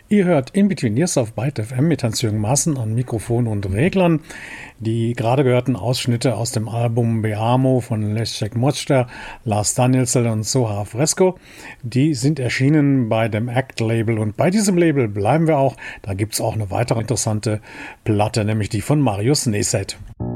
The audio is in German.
Ihr hört In Between Years auf Byte FM mit Hans-Jürgen Maaßen an Mikrofon und Reglern. Die gerade gehörten Ausschnitte aus dem Album Beamo von Leszek Moczter, Lars Danielsson und Soha Fresco. Die sind erschienen bei dem Act-Label und bei diesem Label bleiben wir auch. Da gibt's auch eine weitere interessante Platte, nämlich die von Marius Neset.